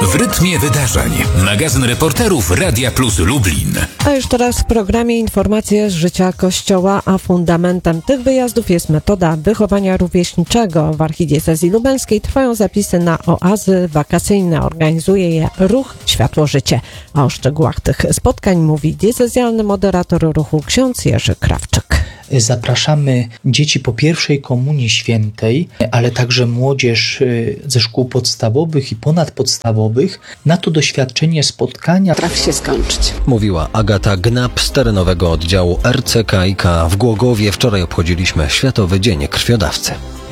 W rytmie wydarzeń. Magazyn reporterów Radia Plus Lublin. A już teraz w programie informacje z życia Kościoła, a fundamentem tych wyjazdów jest metoda wychowania rówieśniczego. W archidiecezji lubelskiej trwają zapisy na oazy wakacyjne. Organizuje je ruch Światło Życie. A o szczegółach tych spotkań mówi diecezjalny moderator ruchu ksiądz Jerzy Krawczyk. Zapraszamy dzieci po pierwszej komunii świętej, ale także młodzież ze szkół podstawowych i ponadpodstawowych na to doświadczenie spotkania. Trafi się skończyć. Mówiła Agata Gnap z terenowego oddziału RCKiK w Głogowie. Wczoraj obchodziliśmy Światowy Dzień Krwiodawcy.